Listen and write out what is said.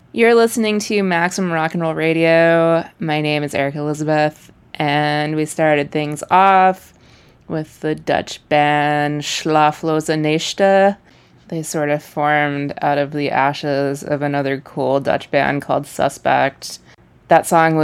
You're listening to Maximum Rock and Roll Radio. My name is Erica Elizabeth, and we started things off with the Dutch band Schlafloze Nächte. They sort of formed out of the ashes of another cool Dutch band called Suspect. That song